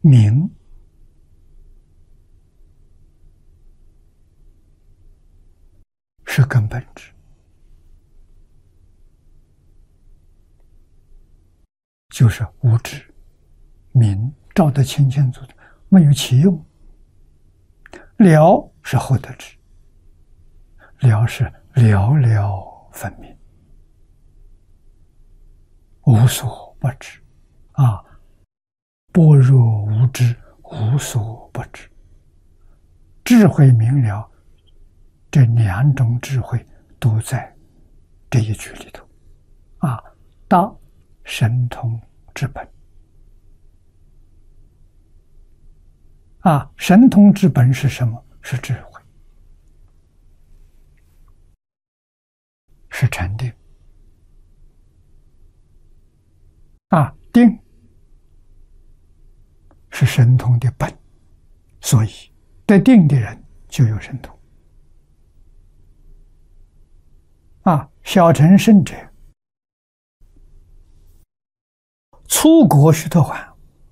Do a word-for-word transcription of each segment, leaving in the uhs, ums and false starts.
明是根本智，就是无知。明照得清清楚楚，没有其用。了是后得知，了是了了分明，无所不知啊！般若无知，无所不知。智慧明了，这两种智慧都在这一句里头啊！大神通之本啊！神通之本是什么？是智慧，是禅定啊！定是神通的本，所以得定的人就有神通啊！小乘圣者出国须陀洹，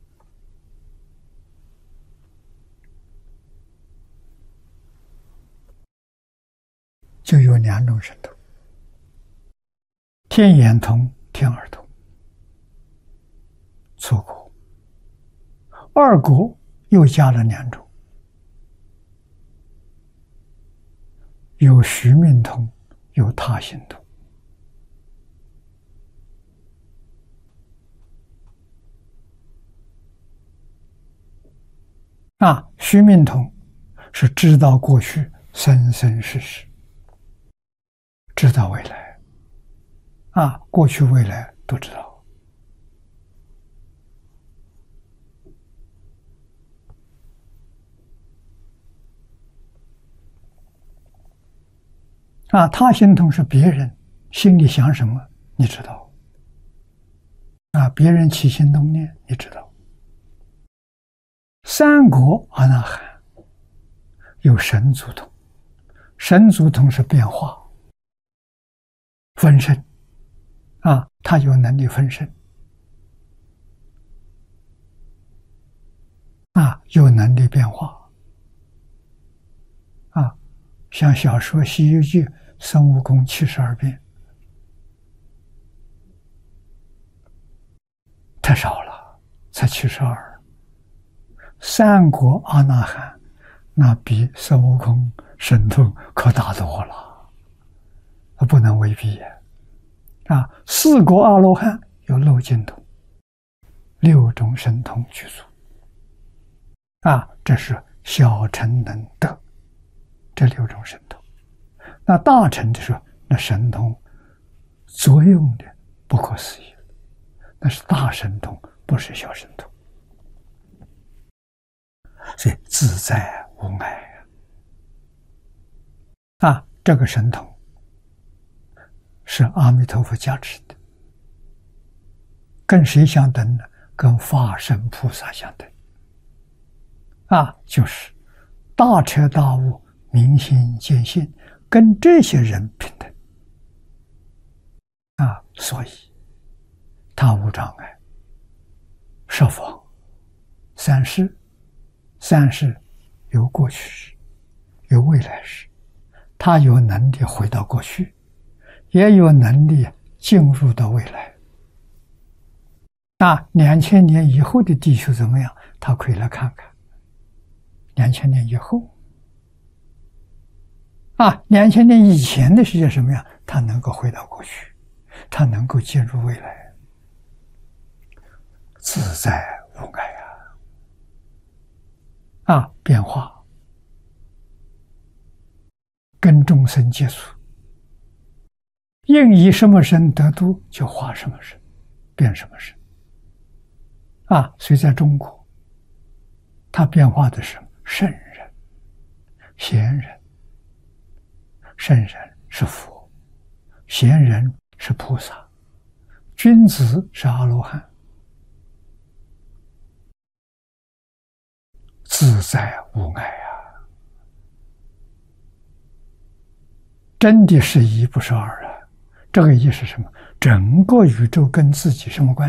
就有两种神通：天眼通、天耳通。出国，二国又加了两种，有须命通，有他心通。啊，须命通是知道过去生生世世，知道未来，啊，过去未来都知道。啊，他心通是别人心里想什么，你知道。啊，别人起心动念，你知道。三国阿那含有神足通，神足通是变化、分身，啊，他有能力分身，啊，有能力变化，啊，像小说《西游记》孙悟空七十二变，太少了，才七十二。三国阿那含那比孙悟空神通可大多了，不能为比啊！四国阿罗汉有漏尽通，六种神通具足啊！这是小乘能得这六种神通。那大乘的时候，那神通作用的不可思议，那是大神通，不是小神通。所以自在无碍啊！这个神通是阿弥陀佛加持的，跟谁相等呢？跟法身菩萨相等啊！就是大彻大悟、明心见性，跟这些人平等啊！所以他无障碍，十方三世。三世有过去时，有未来时，他有能力回到过去，也有能力进入到未来。那两千年以后的地球怎么样？他可以来看看。两千年以后，啊，两千年以前的世界什么样？他能够回到过去，他能够进入未来，自在无碍啊！啊，变化跟众生接触，应以什么身得度，就化什么身，变什么身。啊，所以在中国，他变化的是圣人、贤人。圣人是佛，贤人是菩萨，君子是阿罗汉。自在无碍啊！真的是一不是二啊！这个一是什么？整个宇宙跟自己什么关系？